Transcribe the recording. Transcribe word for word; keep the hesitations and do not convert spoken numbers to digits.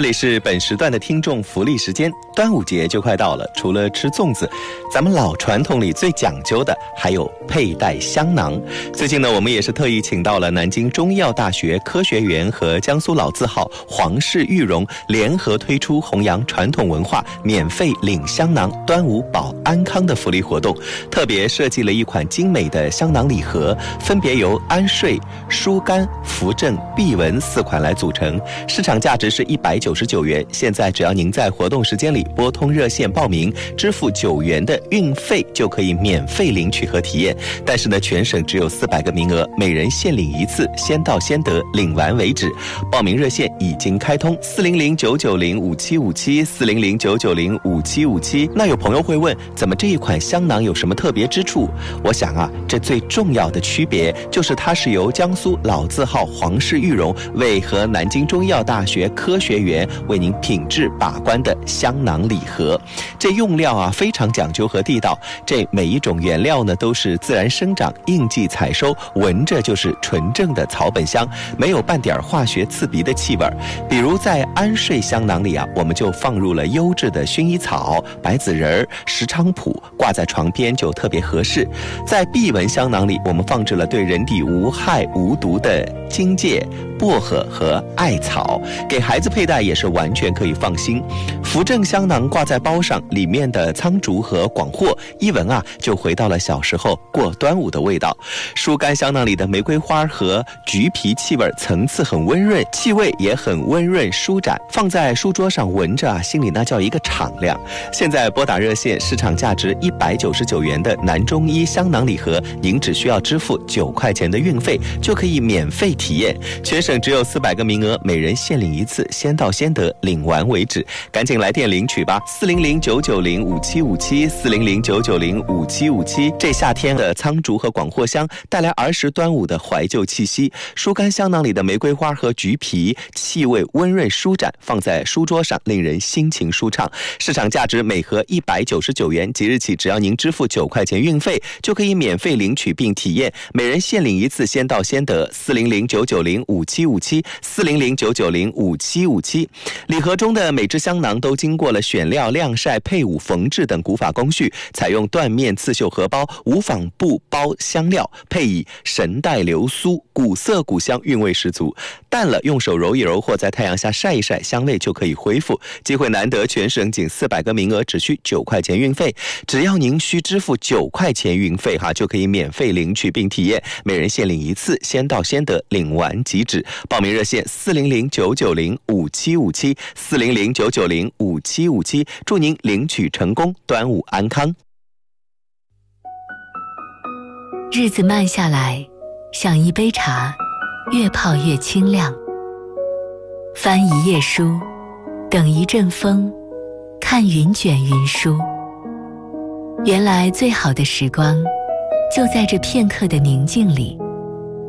这里是本时段的听众福利时间，端午节就快到了，除了吃粽子，咱们老传统里最讲究的还有佩戴香囊。最近呢，我们也是特意请到了南京中医药大学科学园和江苏老字号皇氏玉荣联合推出弘扬传统文化免费领香囊端午保安康的福利活动，特别设计了一款精美的香囊礼盒，分别由安睡、疏肝、扶正、避蚊四款来组成，市场价值是一百九十九元。现在只要您在活动时间里拨通热线报名，支付九元的运费，就可以免费领取和体验。但是呢，全省只有四百个名额，每人限领一次，先到先得，领完为止。报名热线已经开通，四零零九九零五七五七，四零零九九零五七五七。那有朋友会问，怎么这一款香囊有什么特别之处？我想啊，这最重要的区别就是它是由江苏老字号皇氏玉荣为和南京中医药大学科学园为您品质把关的香囊礼盒。这用料啊非常讲究和地道，这每一种原料呢都是自然生长、应季采收，闻着就是纯正的草本香，没有半点化学刺鼻的气味。比如在安睡香囊里啊，我们就放入了优质的薰衣草、白子仁、石菖蒲，挂在床边就特别合适。在避蚊香囊里，我们放置了对人体无害无毒的荆芥、薄荷和艾草，给孩子佩戴也是完全可以放心。扶正香囊挂在包上，里面的苍竹和广藿一闻啊，就回到了小时候过端午的味道。疏肝香囊里的玫瑰花和橘皮气味层次很温润，气味也很温润舒展，放在书桌上闻着啊，心里那叫一个敞亮。现在拨打热线，市场价值一百九十九元的南中医香囊礼盒，您只需要支付九块钱的运费，就可以免费体验。全省只有四百个名额，每人限领一次，先到先得，领完为止。赶紧来电领取吧，四零零九九零五七五七，四零零九九零五七五七。这夏天的苍竹和广藿香带来儿时端午的怀旧气息，疏肝香囊里的玫瑰花和橘皮气味温润舒展，放在书桌上令人心情舒畅。市场价值每盒一百九十九元，即日起只要您支付九块钱运费，就可以免费领取并体验，每人限领一次，先到先得。四零零九九零五七五七，四零零九九零五七五七。礼盒中的每只香囊都经过了选料、晾晒、配伍、缝制等古法工序，采用缎面刺绣荷包、无纺布包香料，配以神带流苏，古色古香，韵味十足。淡了用手揉一揉，或在太阳下晒一晒，香味就可以恢复。机会难得，全省仅四百个名额，只需九块钱运费。只要您需支付九块钱运费哈，就可以免费领取并体验，每人限领一次，先到先得，领完即止。报名热线四零零九九零五七五七，四零零九九零五七五七。祝您领取成功，端午安康。 日子慢下来，像一杯茶，越泡越清亮。翻一页书，等一阵风，看云卷云舒。原来最好的时光，就在这片刻的宁静里。